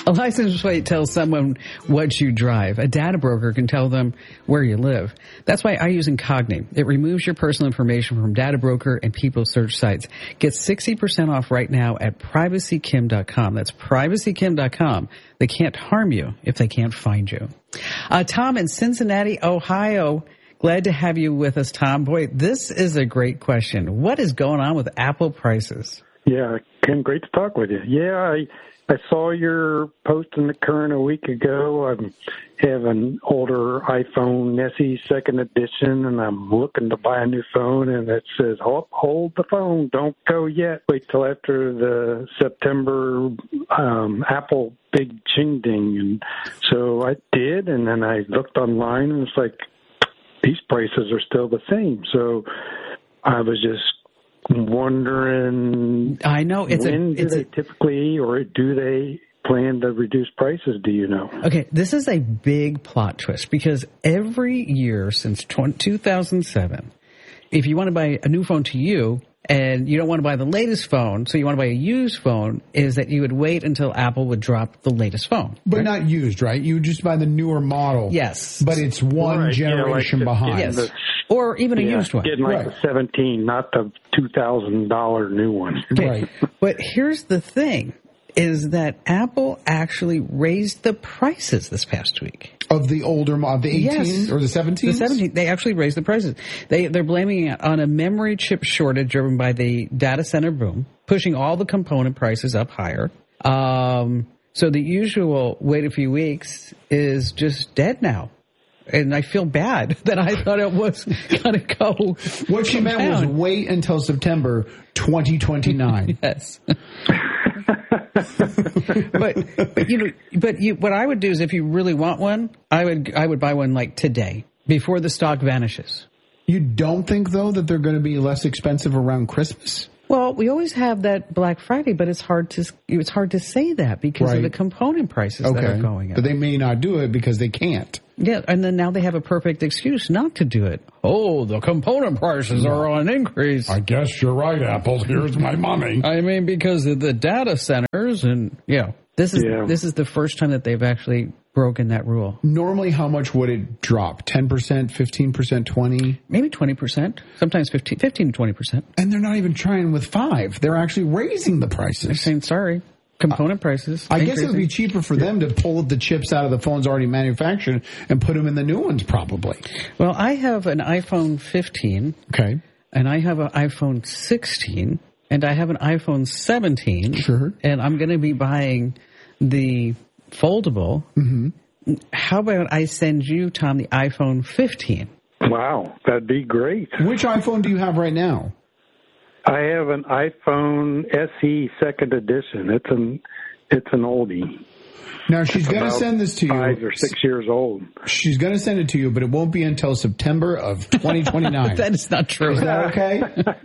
A license plate tells someone what you drive. A data broker can tell them where you live. That's why I use Incogni. It removes your personal information from data broker and people search sites. Get 60% off right now at privacykim.com. That's privacykim.com. They can't harm you if they can't find you. Tom in Cincinnati, Ohio. Glad to have you with us, Tom. Boy, this is a great question. What is going on with Apple prices? Yeah, Ken, great to talk with you. Yeah, I saw your post in the Current a week ago. I have an older iPhone SE second edition, and I'm looking to buy a new phone, and it says, hold the phone, don't go yet. Wait till after the September Apple big ching ding. And so I did, and then I looked online, and it's like, these prices are still the same. So I was just wondering, I know when do they typically, or do they plan to reduce prices? Do you know? Okay, this is a big plot twist because every year since 2007, if you want to buy a new phone to you and you don't want to buy the latest phone, so you want to buy a used phone, is that you would wait until Apple would drop the latest phone. But not used, right? You would just buy the newer model. Yes. But it's one generation behind. Yes. Or even a used one. Getting like the 17, not the $2,000 new one. Right. But here's the thing, is that Apple actually raised the prices this past week. Of the older model, the 18 or the 17? The 17. They actually raised the prices. They're blaming it on a memory chip shortage driven by the data center boom, pushing all the component prices up higher. So the usual wait a few weeks is just dead now. And I feel bad that I thought it was going to go. What she meant was wait until September 2029. Yes. What I would do is if you really want one, I would buy one like today before the stock vanishes. You don't think though that they're going to be less expensive around Christmas? Well, we always have that Black Friday, but it's hard to say that because of the component prices that are going up. But they may not do it because they can't. Yeah, and then now they have a perfect excuse not to do it. Oh, the component prices are on increase. I guess you're right, Apple. Here's my money. I mean, because of the data centers and, this is the first time that they've actually broken that rule. Normally, how much would it drop? 10%, 15%, 20%? Maybe 20%. Sometimes 15 to 20%. And they're not even trying with 5. They're actually raising the prices. They're saying, sorry. Component prices. I guess it would be cheaper for them to pull the chips out of the phones already manufactured and put them in the new ones, probably. Well, I have an iPhone 15. Okay. And I have an iPhone 16. And I have an iPhone 17. Sure. And I'm going to be buying the foldable. Mm-hmm. How about I send you, Tom, the iPhone 15? Wow, that'd be great. Which iPhone do you have right now? I have an iPhone SE second edition. It's an oldie. Now, she's going to send this to you. 5 or 6 years old. She's going to send it to you, but it won't be until September of 2029. That is not true. Is that okay?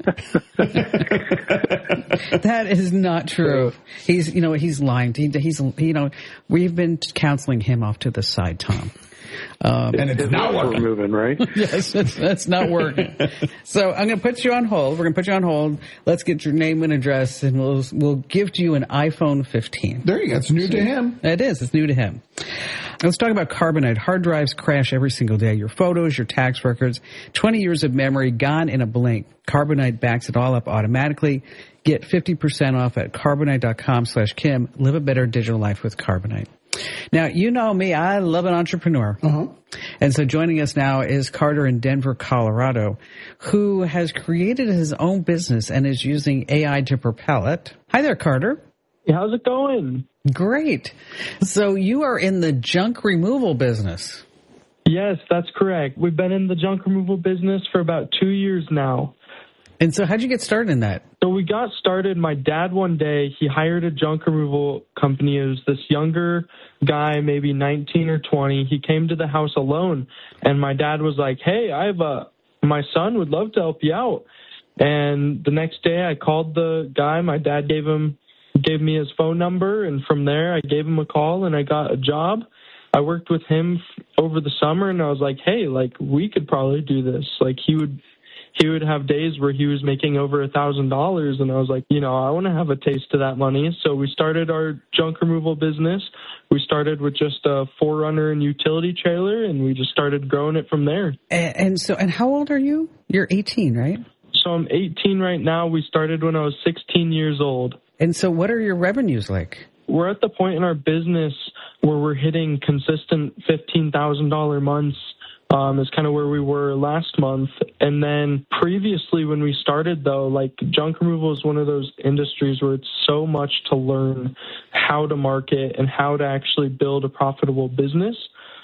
That is not true. He's lying. We've been counseling him off to the side, Tom. And it's not working. Moving, right? Yes, that's not working. So I'm going to put you on hold. We're going to put you on hold. Let's get your name and address, and we'll gift you an iPhone 15. There you go. It's new to him. It is. It's new to him. Let's talk about Carbonite. Hard drives crash every single day. Your photos, your tax records, 20 years of memory gone in a blink. Carbonite backs it all up automatically. Get 50% off at Carbonite.com/Kim. Live a better digital life with Carbonite. Now, you know me. I love an entrepreneur. Uh-huh. And so joining us now is Carter in Denver, Colorado, who has created his own business and is using AI to propel it. Hi there, Carter. Hey, how's it going? Great. So you are in the junk removal business. Yes, that's correct. We've been in the junk removal business for about 2 years now. And so how'd you get started in that? So we got started, my dad one day, he hired a junk removal company. It was this younger guy, maybe 19 or 20. He came to the house alone, and my dad was like, hey, my son would love to help you out. And the next day I called the guy. My dad gave me his phone number, and from there I gave him a call and I got a job. I worked with him over the summer, and I was like, hey, we could probably do this. He he would have days where he was making over $1,000. And I was like, I want to have a taste of that money. So we started our junk removal business. We started with just a 4Runner and utility trailer, and we just started growing it from there. And how old are you? You're 18, right? So I'm 18 right now. We started when I was 16 years old. And so what are your revenues like? We're at the point in our business where we're hitting consistent $15,000 months. Is kind of where we were last month. And then previously when we started, though, like junk removal is one of those industries where it's so much to learn how to market and how to actually build a profitable business.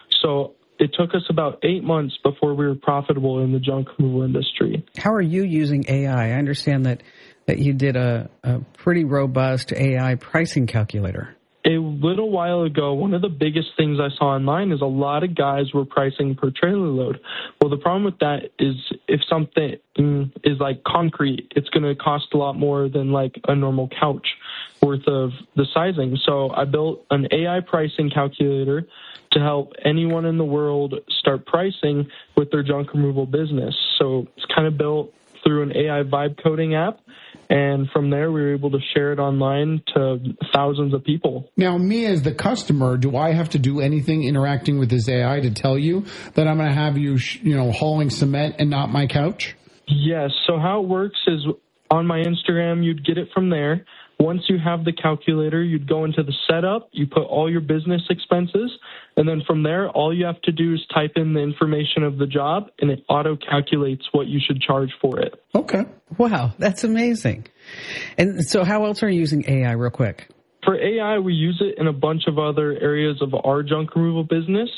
So it took us about 8 months before we were profitable in the junk removal industry. How are you using AI? I understand that you did a pretty robust AI pricing calculator. A little while ago, one of the biggest things I saw online is a lot of guys were pricing per trailer load. Well, the problem with that is if something is like concrete, it's going to cost a lot more than like a normal couch worth of the sizing. So I built an AI pricing calculator to help anyone in the world start pricing with their junk removal business. So it's kind of built through an AI vibe coding app. And from there, we were able to share it online to thousands of people. Now, me as the customer, do I have to do anything interacting with this AI to tell you that I'm going to have you, hauling cement and not my couch? Yes. So how it works is on my Instagram, you'd get it from there. Once you have the calculator, you'd go into the setup, you put all your business expenses, and then from there, all you have to do is type in the information of the job, and it auto-calculates what you should charge for it. Okay. Wow, that's amazing. And so how else are you using AI real quick? For AI, we use it in a bunch of other areas of our junk removal business,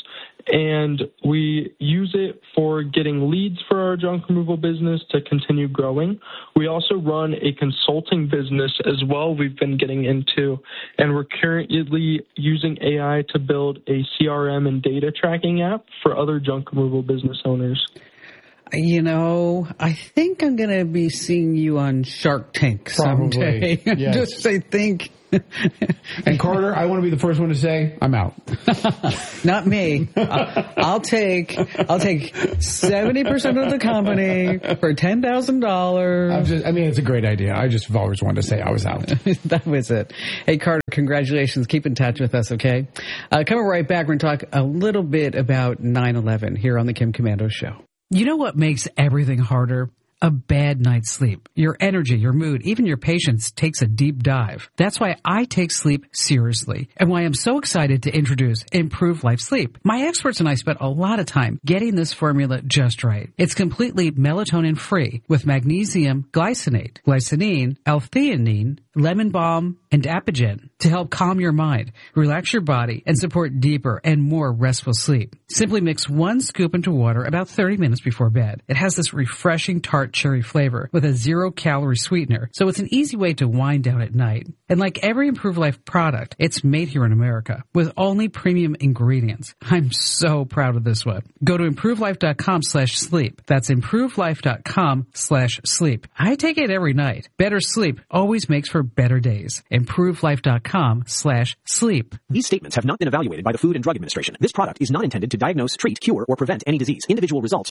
and we use it for getting leads for our junk removal business to continue growing. We also run a consulting business as well we've been getting into, and we're currently using AI to build a CRM and data tracking app for other junk removal business owners. I think I'm going to be seeing you on Shark Tank someday. Probably, yes. Just say think. And Carter, I want to be the first one to say, I'm out. Not me. I'll take 70% of the company for $10,000. It's a great idea. I just have always wanted to say I was out. That was it. Hey, Carter, congratulations. Keep in touch with us, okay? Coming right back, we're going to talk a little bit about 9/11 here on the Kim Komando Show. You know what makes everything harder? A bad night's sleep. Your energy, your mood, even your patience takes a deep dive. That's why I take sleep seriously and why I'm so excited to introduce Improve Life Sleep. My experts and I spent a lot of time getting this formula just right. It's completely melatonin free with magnesium glycinate, glycinine, L-theanine, lemon balm, and Apigen to help calm your mind, relax your body, and support deeper and more restful sleep. Simply mix 1 scoop into water about 30 minutes before bed. It has this refreshing tart cherry flavor with a 0-calorie sweetener, so it's an easy way to wind down at night. And like every Improve Life product, it's made here in America with only premium ingredients. I'm so proud of this one. Go to ImproveLife.com/sleep. That's ImproveLife.com/sleep. I take it every night. Better sleep always makes for better days. ImproveLife.com/sleep. These statements have not been evaluated by the Food and Drug Administration. This product is not intended to diagnose, treat, cure, or prevent any disease. Individual results.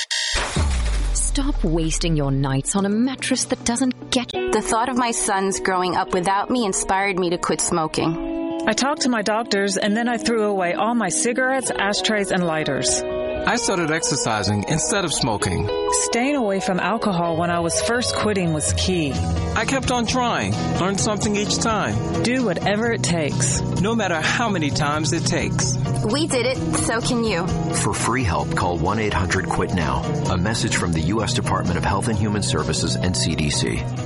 Stop wasting your nights on a mattress that doesn't get you. The thought of my sons growing up without me inspired me to quit smoking. I talked to my doctors, and then I threw away all my cigarettes, ashtrays, and lighters. I started exercising instead of smoking. Staying away from alcohol when I was first quitting was key. I kept on trying, learned something each time. Do whatever it takes. No matter how many times it takes. We did it, so can you. For free help, call 1-800-QUIT-NOW. A message from the U.S. Department of Health and Human Services and CDC.